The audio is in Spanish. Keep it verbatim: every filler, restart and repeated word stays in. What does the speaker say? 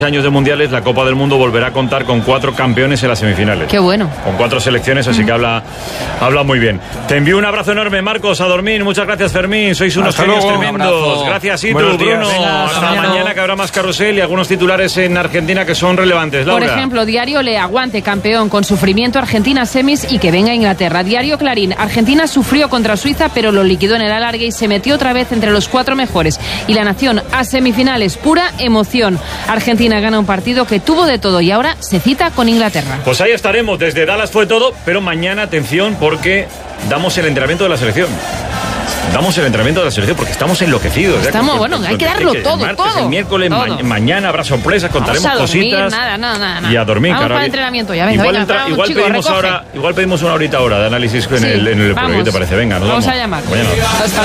años de mundiales, la Copa del Mundo volverá a contar con cuatro campeones en las semifinales. Qué bueno. Con cuatro selecciones, así que habla, habla muy bien. Te envío un abrazo enorme, Marcos, a dormir. Muchas gracias, Fermín. Sois unos Hasta genios luego. tremendos. Gracias, Itu, Buenos días. Bruno. Venga, hasta hasta mañana. mañana, que habrá más carrusel y algunos titulares en Argentina que son relevantes. Laura. Por ejemplo, Diario Le, aguante campeón con sufrimiento, Argentina semis y que venga Inglaterra. Diario Clarín, Argentina sufrió contra Suiza pero lo liquidó en el alargue y se metió otra vez entre los cuatro mejores. Y La Nación, a semifinales, pura emoción. Argentina gana un partido que tuvo de todo y ahora se cita con Inglaterra. Pues ahí estaremos. Desde Dallas fue todo, pero mañana, atención, porque damos el entrenamiento de la selección. Damos el entrenamiento de la selección porque estamos enloquecidos. Estamos, ya, bueno, con, hay que con, darlo el todo, martes, todo. El miércoles, todo. Ma- mañana habrá sorpresas, contaremos Vamos a dormir, cositas. Nada, nada, nada. Y a dormir, vamos claro. para el entrenamiento ya. Venga, igual, venga, entra, vamos, igual, chico, pedimos recoge. ahora, igual pedimos una horita ahora de análisis en Sí, el, en el vamos. programa, ¿te parece? Venga, nos Vamos vamos. a llamar. Mañana. Hasta